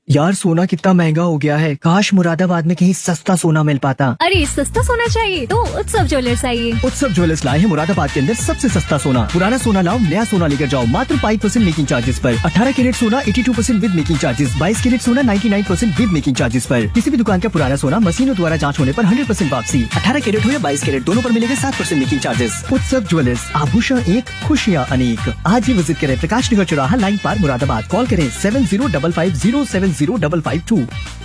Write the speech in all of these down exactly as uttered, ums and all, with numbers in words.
यार सोना कितना महंगा हो गया है। काश मुरादाबाद में कहीं सस्ता सोना मिल पाता। अरे सस्ता सोना चाहिए तो उत्सव ज्वेलर्स आइए। उत्सव ज्वेलर्स लाए हैं मुरादाबाद के अंदर सबसे सस्ता सोना। पुराना सोना लाओ, नया सोना लेकर जाओ मात्र फाइव परसेंट मेकिंग चार्जेस पर। अठारह कैरेट सोना बयासी परसेंट विद मेकिंग चार्जेस, बाईस कैरेट सोना निन्यानवे परसेंट विद मेकिंग चार्जेस पर। किसी भी दुकान का पुराना सोना मशीनों द्वारा जांच होने पर हंड्रेड परसेंट वापसी। अठारह कैरेट हो या बाईस कैरेट, दोनों पर मिलेगा सात परसेंट मेकिंग चार्जेस। उत्सव ज्वेलर्स, आभूषण एक, खुशियाँ अनेक। आज ही विजिट करें प्रकाश नगर चौराहा, लाइन पार, मुरादाबाद। कॉल करें seven zero double five zero seven zero double five to.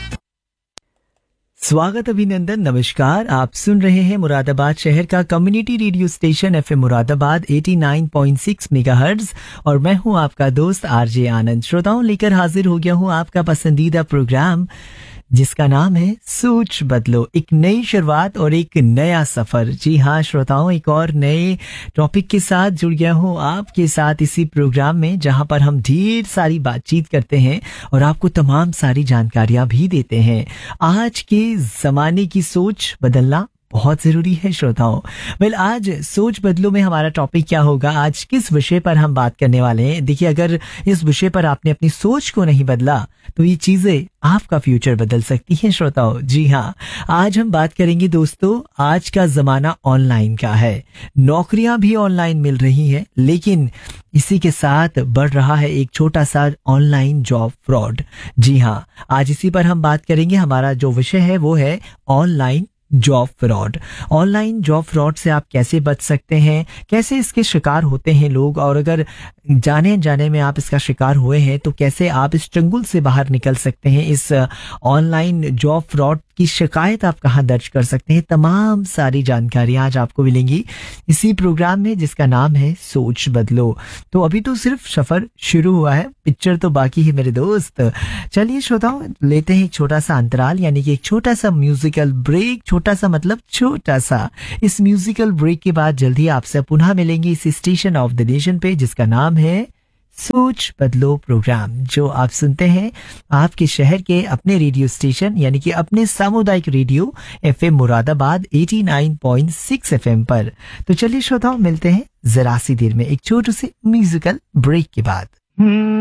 स्वागत, अभिनंदन, नमस्कार। आप सुन रहे हैं मुरादाबाद शहर का community radio station FM Moradabad नवासी पॉइंट सिक्स मेगाहर्ट्ज और मैं हूं आपका दोस्त आरजे आनंद। श्रोताओं, लेकर हाजिर हो गया हूं आपका पसंदीदा प्रोग्राम जिसका नाम है सोच बदलो। एक नई शुरुआत और एक नया सफर। जी हाँ श्रोताओं, एक और नए टॉपिक के साथ जुड़ गया हूँ आपके साथ इसी प्रोग्राम में, जहाँ पर हम ढेर सारी बातचीत करते हैं और आपको तमाम सारी जानकारियां भी देते हैं। आज के जमाने की सोच बदलना बहुत जरूरी है श्रोताओं। वेल, आज सोच बदलो में हमारा टॉपिक क्या होगा, आज किस विषय पर हम बात करने वाले हैं। देखिए, अगर इस विषय पर आपने अपनी सोच को नहीं बदला तो ये चीजें आपका फ्यूचर बदल सकती हैं श्रोताओं। जी हाँ, आज हम बात करेंगे दोस्तों, आज का जमाना ऑनलाइन का है। नौकरियां भी ऑनलाइन मिल रही हैं, लेकिन इसी के साथ बढ़ रहा है एक छोटा सा ऑनलाइन जॉब फ्रॉड। जी हाँ, आज इसी पर हम बात करेंगे। हमारा जो विषय है वो है online job fraud. Online job fraud से आप कैसे बच सकते हैं, कैसे इसके शिकार होते हैं लोग, और अगर जाने जाने में आप इसका शिकार हुए हैं तो कैसे आप इस चंगुल से बाहर निकल सकते हैं। इस ऑनलाइन जॉब फ्रॉड की शिकायत आप कहां दर्ज कर सकते हैं, तमाम सारी जानकारी आज आपको मिलेंगी इसी प्रोग्राम में जिसका नाम है सोच बदलो। तो अभी तो सिर्फ सफर शुरू हुआ है, पिक्चर तो बाकी है मेरे दोस्त। चलिए श्रोताओ, लेते हैं एक छोटा सा अंतराल, यानी कि एक छोटा सा म्यूजिकल ब्रेक। छोटा सा मतलब छोटा सा। इस म्यूजिकल ब्रेक के बाद जल्दी आपसे पुनः मिलेंगे इस स्टेशन ऑफ द नेशन पे जिसका नाम है सोच बदलो प्रोग्राम, जो आप सुनते हैं आपके शहर के अपने रेडियो स्टेशन यानी कि अपने सामुदायिक रेडियो एफएम मुरादाबाद नवासी पॉइंट सिक्स एफएम पर। तो चलिए श्रोताओं, मिलते हैं जरा सी देर में एक छोटे से म्यूजिकल ब्रेक के बाद।